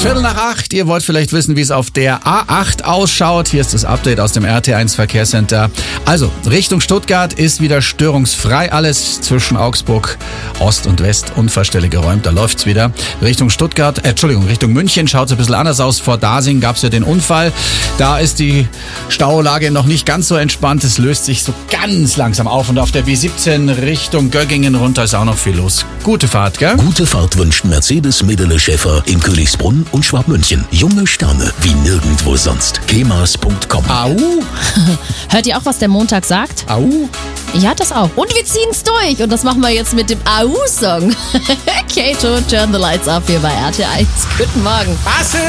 7:15. Ihr wollt vielleicht wissen, wie es auf der A8 ausschaut. Hier ist das Update aus dem RT1 Verkehrscenter. Also, Richtung Stuttgart ist wieder störungsfrei alles. Zwischen Augsburg Ost und West unfallstelle geräumt. Da läuft's wieder. Richtung Richtung München schaut es ein bisschen anders aus. Vor Dasing gab es ja den Unfall. Da ist die Staulage noch nicht ganz so entspannt. Es löst sich so ganz langsam auf. Und auf der B17 Richtung Göggingen runter ist auch noch viel los. Gute Fahrt, gell? Gute Fahrt wünscht Mercedes Medele Schäfer in Königsbrunn und Schwabmünchen. Junge Sterne wie nirgendwo sonst. kemas.com. Au! Hört ihr auch, was der Montag sagt? Au! Ja, das auch. Und wir ziehen's durch. Und das machen wir jetzt mit dem Au-Song. Kato, Turn the Lights Up hier bei RT1. Guten Morgen.